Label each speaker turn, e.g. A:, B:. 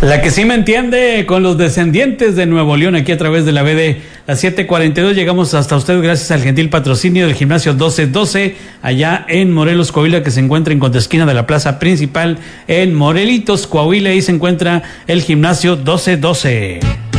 A: La que sí me entiende con los descendientes de Nuevo León aquí a través de la BD. Las 7:42 llegamos hasta usted gracias al gentil patrocinio del gimnasio 1212 allá en Morelos, Coahuila, que se encuentra en contraesquina de la plaza principal en Morelitos, Coahuila. Ahí se encuentra el gimnasio 1212.